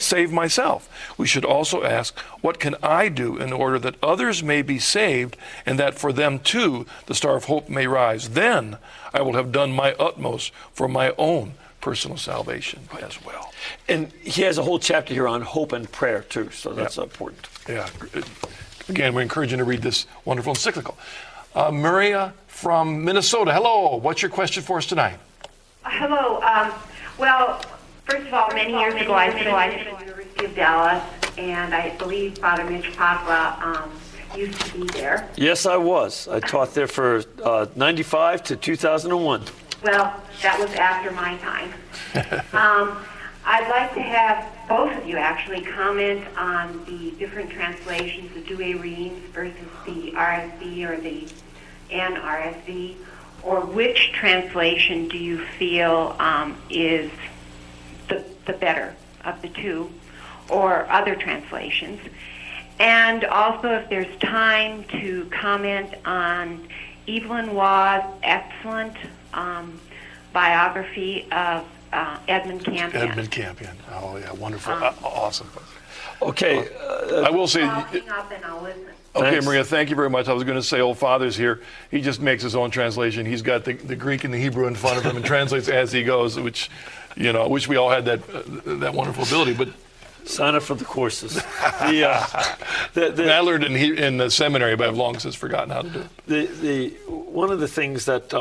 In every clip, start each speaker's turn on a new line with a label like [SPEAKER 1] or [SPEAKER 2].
[SPEAKER 1] save myself. We should also ask, what can I do in order that others may be saved and that for them too the star of hope may rise? Then I will have done my utmost for my own personal salvation as well.
[SPEAKER 2] And he has a whole chapter here on hope and prayer too, so that's important.
[SPEAKER 1] Yeah. Again, we encourage you to read this wonderful encyclical. Maria from Minnesota, hello. What's your question for us tonight?
[SPEAKER 3] Hello. Well, first of all, many years ago, I studied at the University of Dallas, and I believe Father Mitch Papa used to be there.
[SPEAKER 2] Yes, I was. I taught there for 95 to 2001.
[SPEAKER 3] Well, that was after my time. I'd like to have both of you actually comment on the different translations, the Douay readings versus the RSV or the NRSV, or which translation do you feel is the better of the two, or other translations? And also, if there's time, to comment on Evelyn Waugh's excellent biography of Edmund Campion.
[SPEAKER 1] Edmund Campion. Oh, yeah, wonderful. Awesome.
[SPEAKER 2] Okay.
[SPEAKER 1] I will say...
[SPEAKER 3] I'll hang up and I'll listen.
[SPEAKER 1] Okay,
[SPEAKER 2] Thanks.
[SPEAKER 1] Maria, thank you very much. I was going to say, old Father's here. He just makes his own translation. He's got the Greek and the Hebrew in front of him and translates as he goes, which, you know, I wish we all had that wonderful ability. But
[SPEAKER 2] sign up for the courses.
[SPEAKER 1] I learned in the seminary, but I've long since forgotten how to do it.
[SPEAKER 2] One of the things that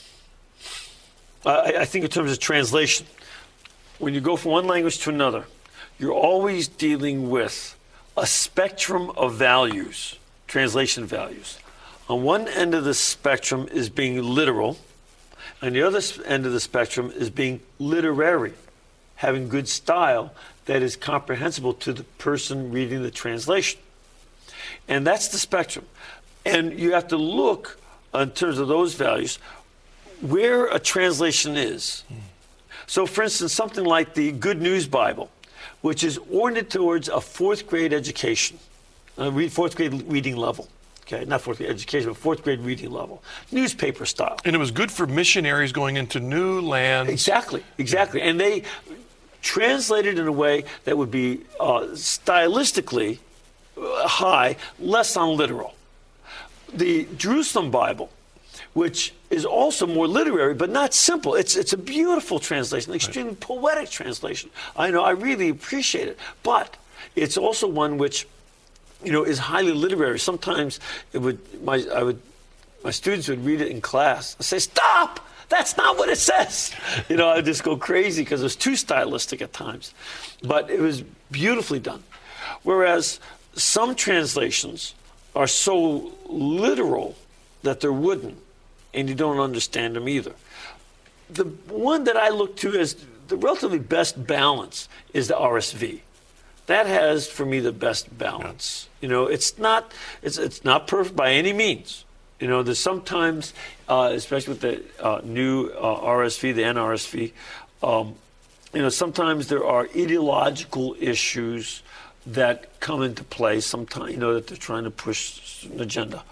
[SPEAKER 2] I think in terms of translation, when you go from one language to another, you're always dealing with a spectrum of values, translation values. On one end of the spectrum is being literal, and the other end of the spectrum is being literary, having good style that is comprehensible to the person reading the translation. And that's the spectrum. And you have to look, in terms of those values, where a translation is. So, for instance, something like the Good News Bible, which is oriented towards a fourth grade education, fourth grade reading level. Okay, not fourth grade education, but fourth grade reading level, newspaper style.
[SPEAKER 1] And it was good for missionaries going into new lands.
[SPEAKER 2] Exactly. And they translated in a way that would be stylistically high, less on literal. The Jerusalem Bible, which is also more literary, but not simple. It's a beautiful translation, extremely poetic translation. I know, I really appreciate it. But it's also one which, you know, is highly literary. Sometimes my students would read it in class. I'd say, stop! That's not what it says. You know, I'd just go crazy because it was too stylistic at times. But it was beautifully done. Whereas some translations are so literal that they're wooden, and you don't understand them either. The one that I look to as the relatively best balance is the RSV. That has, for me, the best balance. You know, it's not perfect by any means. You know, there's sometimes, especially with the new RSV, the NRSV, you know, sometimes there are ideological issues that come into play. Sometimes, you know, that they're trying to push an agenda.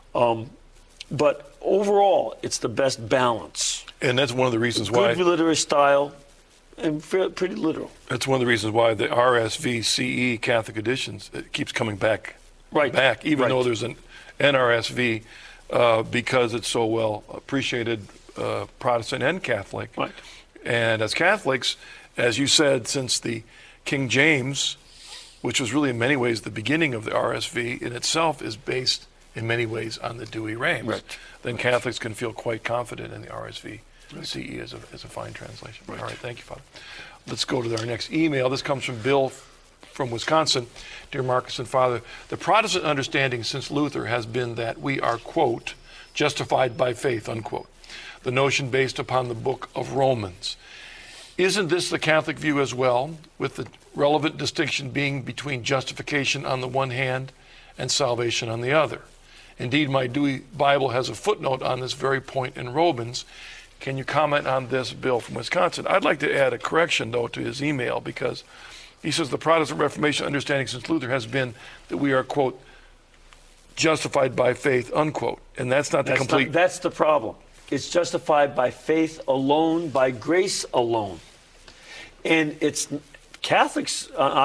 [SPEAKER 2] But overall, it's the best balance.
[SPEAKER 1] And that's one of the reasons why...
[SPEAKER 2] Good literary style and pretty literal.
[SPEAKER 1] That's one of the reasons why the RSV CE Catholic editions, it keeps coming back. Even though there's an NRSV, because it's so well appreciated, Protestant and Catholic.
[SPEAKER 2] Right.
[SPEAKER 1] And as Catholics, as you said, since the King James, which was really in many ways the beginning of the RSV, in itself is based in many ways on the Douay-Rheims.
[SPEAKER 2] Right.
[SPEAKER 1] Then Catholics can feel quite confident in the RSV CE as a fine translation.
[SPEAKER 2] Right.
[SPEAKER 1] All right, thank you, Father. Let's go to our next email. This comes from Bill from Wisconsin. Dear Marcus and Father, the Protestant understanding since Luther has been that we are, quote, justified by faith, unquote. The notion based upon the book of Romans. Isn't this the Catholic view as well, with the relevant distinction being between justification on the one hand and salvation on the other? Indeed, my Dewey Bible has a footnote on this very point in Romans. Can you comment on this, Bill from Wisconsin? I'd like to add a correction, though, to his email, because he says the Protestant Reformation understanding since Luther has been that we are, quote, justified by faith, unquote. And that's not the complete...
[SPEAKER 2] That's the problem. It's justified by faith alone, by grace alone. And it's Catholics,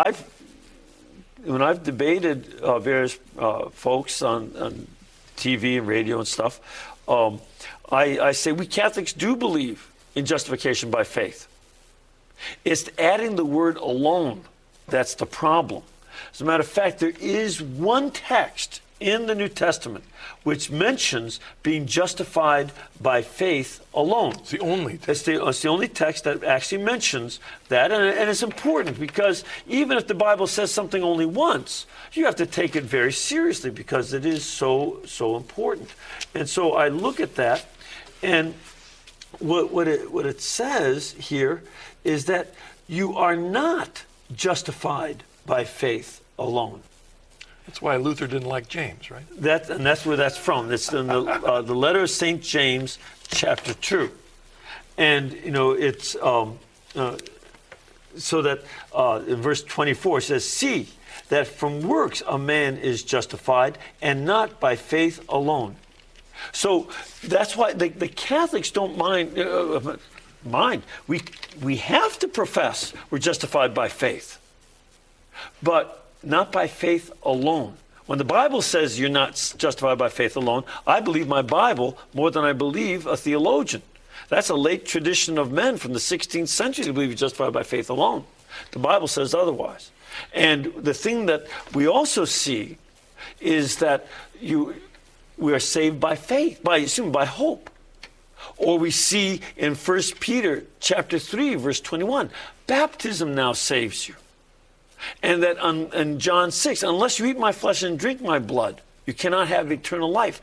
[SPEAKER 2] when I've debated various folks on TV and radio and stuff, I say we Catholics do believe in justification by faith. It's adding the word alone that's the problem. As a matter of fact, there is one text in the New Testament which mentions being justified by faith alone.
[SPEAKER 1] It's the only text.
[SPEAKER 2] It's the only text that actually mentions that, and it's important because even if the Bible says something only once, you have to take it very seriously because it is so important. And so I look at that, and what it says here is that you are not justified by faith alone.
[SPEAKER 1] That's why Luther didn't like James, right?
[SPEAKER 2] And that's where that's from. It's in the letter of St. James, chapter 2. And, it's so that in verse 24 it says, "See that from works a man is justified, and not by faith alone." So that's why the Catholics don't mind. We have to profess we're justified by faith, but not by faith alone. When the Bible says you're not justified by faith alone, I believe my Bible more than I believe a theologian. That's a late tradition of men from the 16th century to believe you're justified by faith alone. The Bible says otherwise. And the thing that we also see is that we are saved by faith, by hope. Or we see in 1 Peter chapter 3, verse 21, baptism now saves you. And that in John 6, unless you eat my flesh and drink my blood, you cannot have eternal life.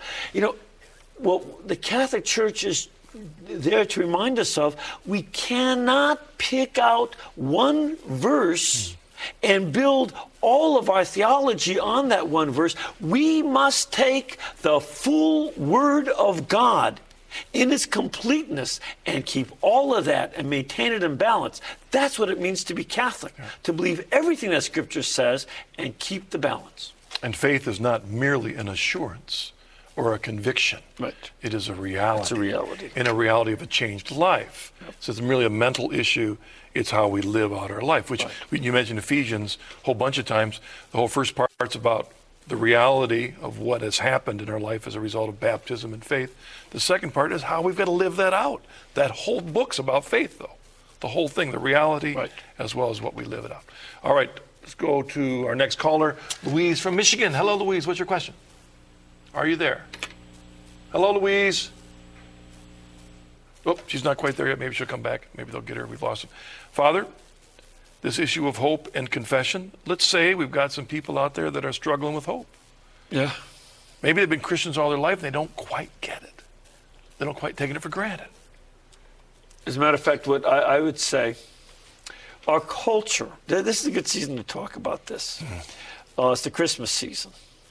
[SPEAKER 2] What the Catholic Church is there to remind us of, we cannot pick out one verse and build all of our theology on that one verse. We must take the full Word of God in its completeness and keep all of that and maintain it in balance. That's what it means to be Catholic, to believe everything that Scripture says and keep the balance.
[SPEAKER 1] And faith is not merely an assurance or a conviction.
[SPEAKER 2] Right.
[SPEAKER 1] It is a reality.
[SPEAKER 2] It's a reality.
[SPEAKER 1] And a reality of a changed life. Yep. So it's merely a mental issue. It's how we live out our life, which you mentioned Ephesians a whole bunch of times. The whole first part's about the reality of what has happened in our life as a result of baptism and faith. The second part is how we've got to live that out. That whole book's about faith, though. The whole thing, the reality, as well as what we live it out. All right, let's go to our next caller, Louise from Michigan. Hello, Louise. What's your question? Are you there? Hello, Louise. Oh, she's not quite there yet. Maybe she'll come back. Maybe they'll get her. We've lost her. Father, this issue of hope and confession, let's say we've got some people out there that are struggling with hope.
[SPEAKER 2] Yeah.
[SPEAKER 1] Maybe they've been Christians all their life and they don't quite get it. They don't quite take it for granted.
[SPEAKER 2] As a matter of fact, what I would say, our culture, this is a good season to talk about this. It's the Christmas season.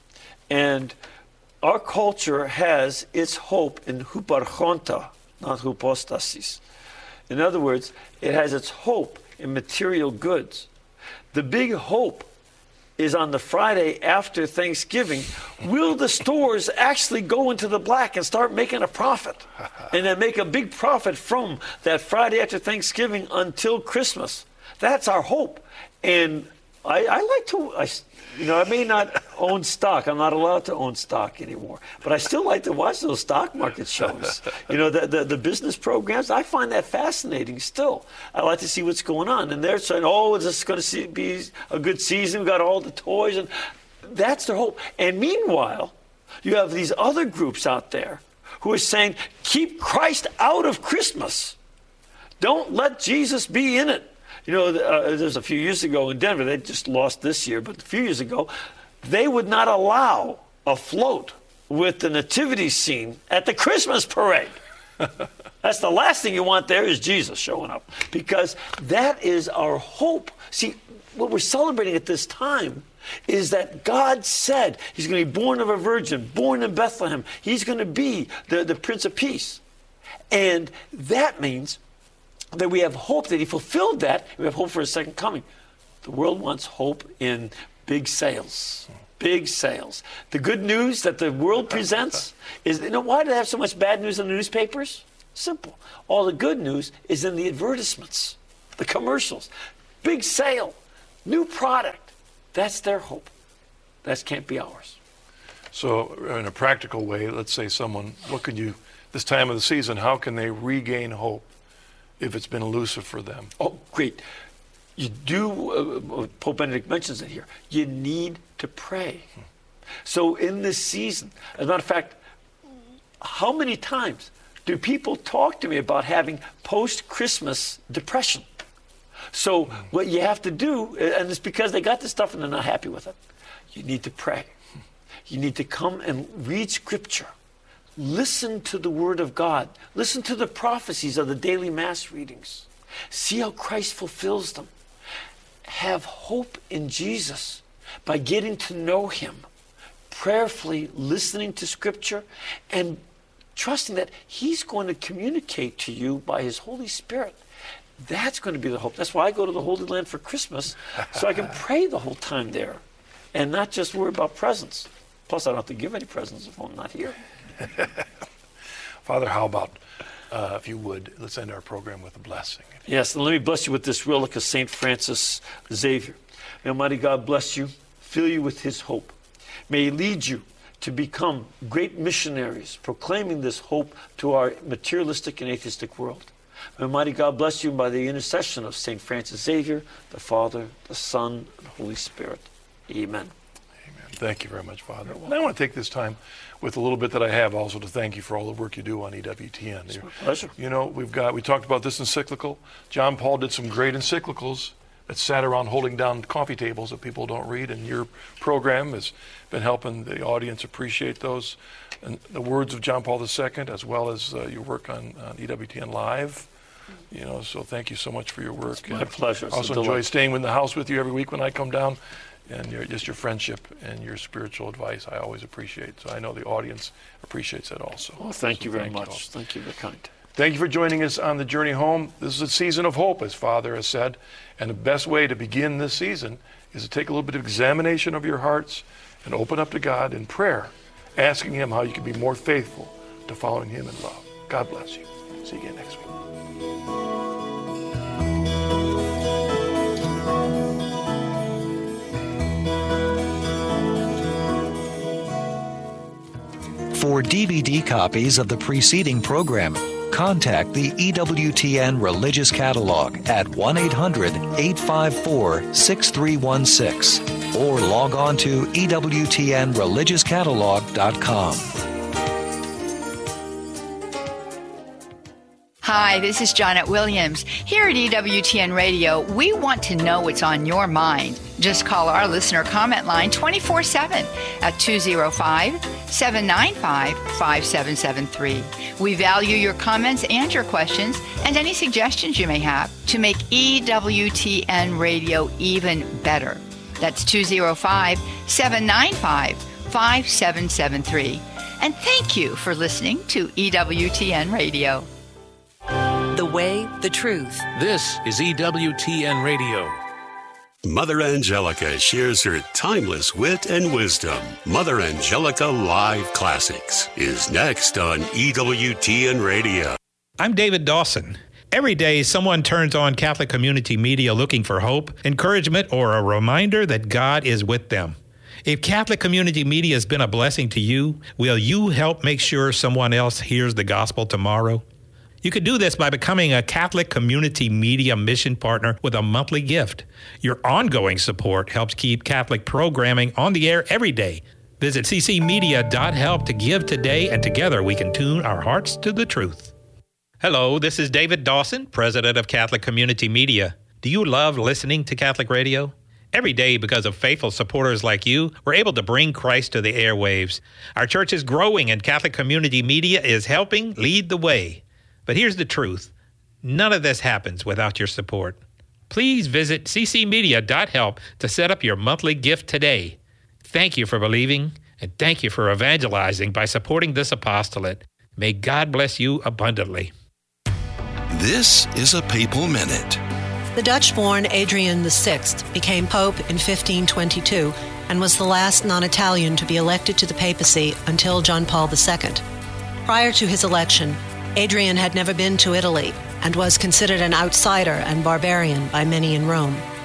[SPEAKER 2] And our culture has its hope in huparchonta, not hypostasis. In other words, it has its hope in material goods. The big hope is on the Friday after Thanksgiving. Will the stores actually go into the black and start making a profit? And then make a big profit from that Friday after Thanksgiving until Christmas. That's our hope. And I like to, I may not own stock. I'm not allowed to own stock anymore. But I still like to watch those stock market shows. The business programs, I find that fascinating still. I like to see what's going on. And they're saying, is this going to be a good season? We've got all the toys. And that's their hope. And meanwhile, you have these other groups out there who are saying, keep Christ out of Christmas. Don't let Jesus be in it. There's a few years ago in Denver, they just lost this year, but a few years ago, they would not allow a float with the nativity scene at the Christmas parade. That's the last thing you want there is Jesus showing up, because that is our hope. See, what we're celebrating at this time is that God said he's going to be born of a virgin, born in Bethlehem. He's going to be the Prince of Peace. And that means that we have hope that he fulfilled that. We have hope for his second coming. The world wants hope in big sales. Big sales. The good news that the world presents is, why do they have so much bad news in the newspapers? Simple. All the good news is in the advertisements, the commercials. big sale, new product. That's their hope. That can't be ours.
[SPEAKER 1] So in a practical way, let's say someone, this time of the season, how can they regain hope if it's been elusive for them?
[SPEAKER 2] Oh, great. You do, Pope Benedict mentions it here, you need to pray. So in this season, as a matter of fact, how many times do people talk to me about having post-Christmas depression? So what you have to do, and it's because they got this stuff and they're not happy with it, you need to pray. You need to come and read Scripture. Listen to the Word of God. Listen to the prophecies of the daily Mass readings. See how Christ fulfills them. Have hope in Jesus by getting to know Him, prayerfully listening to Scripture, and trusting that He's going to communicate to you by His Holy Spirit. That's going to be the hope. That's why I go to the Holy Land for Christmas, so I can pray the whole time there and not just worry about presents. Plus, I don't have to give any presents if I'm not here.
[SPEAKER 1] Father, how about, if you would, let's end our program with a blessing.
[SPEAKER 2] Yes, and let me bless you with this relic of St. Francis Xavier. May Almighty God bless you, fill you with His hope. May He lead you to become great missionaries, proclaiming this hope to our materialistic and atheistic world. May Almighty God bless you by the intercession of St. Francis Xavier, the Father, the Son, and the Holy Spirit. Amen.
[SPEAKER 1] Thank you very much, Father. And I want to take this time with a little bit that I have also to thank you for all the work you do on EWTN.
[SPEAKER 2] It's my pleasure.
[SPEAKER 1] You know, we talked about this encyclical. John Paul did some great encyclicals that sat around holding down coffee tables that people don't read, and your program has been helping the audience appreciate those. And the words of John Paul II, as well as your work on EWTN Live. You know, so thank you so much for your work.
[SPEAKER 2] It's my pleasure.
[SPEAKER 1] I also enjoy staying in the house with you every week when I come down. And just your friendship and your spiritual advice, I always appreciate. So I know the audience appreciates that also.
[SPEAKER 2] Well, thank you very much. Thank you. Very kind.
[SPEAKER 1] Thank you for joining us on the journey home. This is a season of hope, as Father has said. And the best way to begin this season is to take a little bit of examination of your hearts and open up to God in prayer, asking Him how you can be more faithful to following Him in love. God bless you. See you again next week.
[SPEAKER 4] For DVD copies of the preceding program, contact the EWTN Religious Catalog at 1-800-854-6316 or log on to EWTNReligiousCatalog.com.
[SPEAKER 5] Hi, this is Janet Williams. Here at EWTN Radio, we want to know what's on your mind. Just call our listener comment line 24/7 at 205-795-5773. We value your comments and your questions and any suggestions you may have to make EWTN Radio even better. That's 205-795-5773. And thank you for listening to EWTN Radio.
[SPEAKER 6] The way, the truth.
[SPEAKER 7] This is EWTN Radio.
[SPEAKER 8] Mother Angelica shares her timeless wit and wisdom. Mother Angelica Live Classics is next on EWTN Radio.
[SPEAKER 9] I'm David Dawson. Every day, someone turns on Catholic Community Media looking for hope, encouragement, or a reminder that God is with them. If Catholic Community Media has been a blessing to you, will you help make sure someone else hears the gospel tomorrow? You could do this by becoming a Catholic Community Media mission partner with a monthly gift. Your ongoing support helps keep Catholic programming on the air every day. Visit ccmedia.help to give today, and together we can tune our hearts to the truth. Hello, this is David Dawson, president of Catholic Community Media. Do you love listening to Catholic radio? Every day, because of faithful supporters like you, we're able to bring Christ to the airwaves. Our church is growing, and Catholic Community Media is helping lead the way. But here's the truth. None of this happens without your support. Please visit ccmedia.help to set up your monthly gift today. Thank you for believing, and thank you for evangelizing by supporting this apostolate. May God bless you abundantly.
[SPEAKER 10] This is a Papal Minute.
[SPEAKER 11] The Dutch-born Adrian VI became Pope in 1522 and was the last non-Italian to be elected to the papacy until John Paul II. Prior to his election, Adrian had never been to Italy and was considered an outsider and barbarian by many in Rome.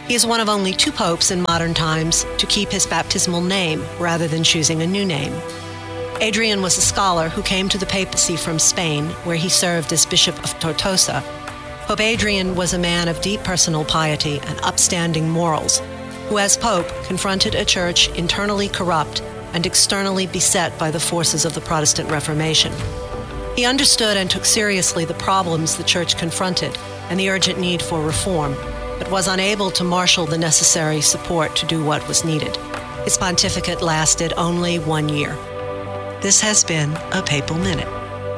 [SPEAKER 11] He is one of only 2 popes in modern times to keep his baptismal name rather than choosing a new name. Adrian was a scholar who came to the papacy from Spain, where he served as Bishop of Tortosa. Pope Adrian was a man of deep personal piety and upstanding morals, who as Pope confronted a church internally corrupt and externally beset by the forces of the Protestant Reformation. He understood and took seriously the problems the church confronted and the urgent need for reform, but was unable to marshal the necessary support to do what was needed. His pontificate lasted only 1 year. This has been a Papal Minute.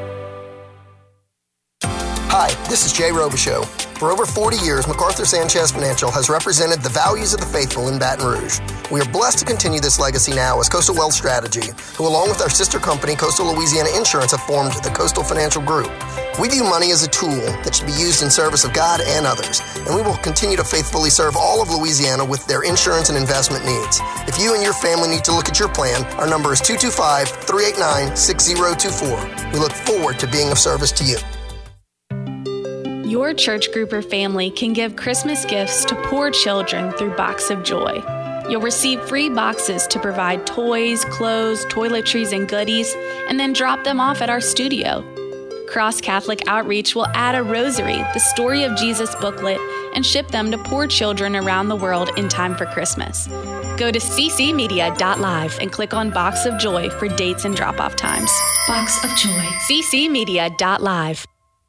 [SPEAKER 12] Hi, this is Jay Robichaux. For over 40 years, MacArthur Sanchez Financial has represented the values of the faithful in Baton Rouge. We are blessed to continue this legacy now as Coastal Wealth Strategy, who along with our sister company, Coastal Louisiana Insurance, have formed the Coastal Financial Group. We view money as a tool that should be used in service of God and others, and we will continue to faithfully serve all of Louisiana with their insurance and investment needs. If you and your family need to look at your plan, our number is 225-389-6024. We look forward to being of service to you.
[SPEAKER 13] Your church group or family can give Christmas gifts to poor children through Box of Joy. You'll receive free boxes to provide toys, clothes, toiletries, and goodies, and then drop them off at our studio. Cross Catholic Outreach will add a rosary, the Story of Jesus booklet, and ship them to poor children around the world in time for Christmas. Go to ccmedia.live and click on Box of Joy for dates and drop-off times.
[SPEAKER 14] Box of Joy.
[SPEAKER 13] ccmedia.live.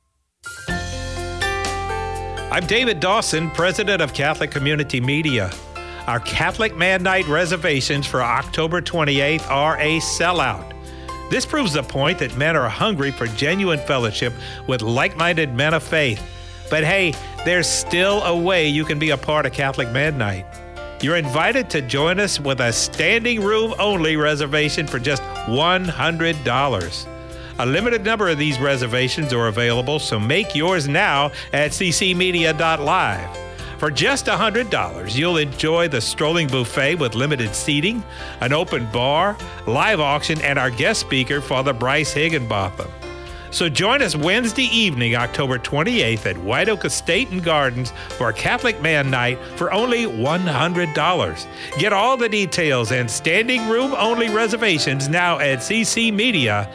[SPEAKER 9] I'm David Dawson, president of Catholic Community Media. Our Catholic Man Night reservations for October 28th are a sellout. This proves the point that men are hungry for genuine fellowship with like-minded men of faith. But hey, there's still a way you can be a part of Catholic Man Night. You're invited to join us with a standing room only reservation for just $100. A limited number of these reservations are available, so make yours now at ccmedia.live. For just $100, you'll enjoy the strolling buffet with limited seating, an open bar, live auction, and our guest speaker, Father Bryce Higginbotham. So join us Wednesday evening, October 28th at White Oak Estate and Gardens for a Catholic Man Night for only $100. Get all the details and standing room only reservations now at ccmedia.live.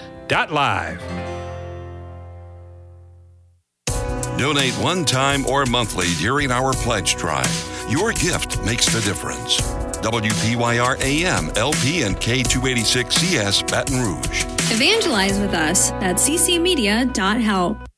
[SPEAKER 10] Donate one time or monthly during our pledge drive. Your gift makes the difference. WPYR AM, LP, and K286CS Baton Rouge.
[SPEAKER 14] Evangelize with us at ccmedia.help.